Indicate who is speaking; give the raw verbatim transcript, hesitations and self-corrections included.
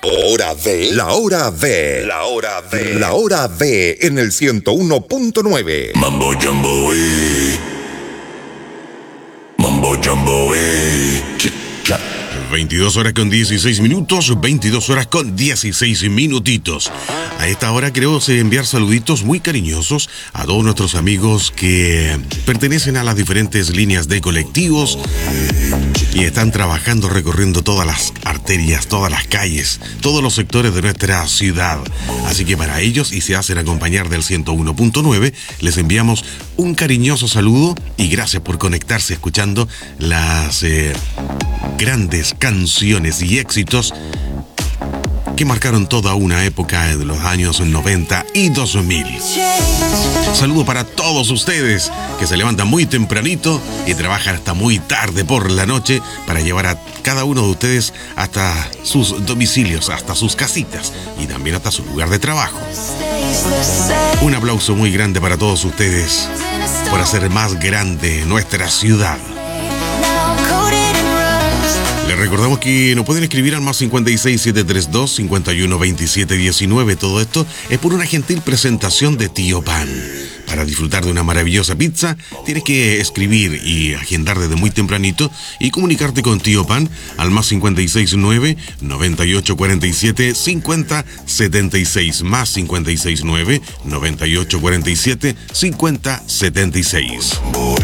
Speaker 1: Hora de... La hora de... La hora de... La hora de en el ciento uno punto nueve.
Speaker 2: Mambo Jumbo, eh. Mambo Jumbo, eh.
Speaker 3: veintidós horas con dieciséis minutos, veintidós horas con dieciséis minutitos. A esta hora creo enviar saluditos muy cariñosos a todos nuestros amigos que pertenecen a las diferentes líneas de colectivos y están trabajando recorriendo todas las arterias, todas las calles, todos los sectores de nuestra ciudad. Así que para ellos, y se hacen acompañar del ciento uno punto nueve, les enviamos un cariñoso saludo y gracias por conectarse escuchando las eh, grandes canciones y éxitos que marcaron toda una época de los años noventa y dos mil. Saludo para todos ustedes que se levantan muy tempranito y trabajan hasta muy tarde por la noche para llevar a cada uno de ustedes hasta sus domicilios, hasta sus casitas y también hasta su lugar de trabajo. Un aplauso muy grande para todos ustedes por hacer más grande nuestra ciudad. Les recordamos que nos pueden escribir al más cincuenta y seis, setecientos treinta y dos, cincuenta y uno, veintisiete, diecinueve. Todo esto es por una gentil presentación de Tío Pan. Para disfrutar de una maravillosa pizza, tienes que escribir y agendar desde muy tempranito y comunicarte con Tío Pan al más cincuenta y seis, nueve, noventa y ocho, cuarenta y siete, cincuenta, setenta y seis, más cincuenta y seis, nueve, noventa y ocho, cuarenta y siete, cincuenta, setenta y seis.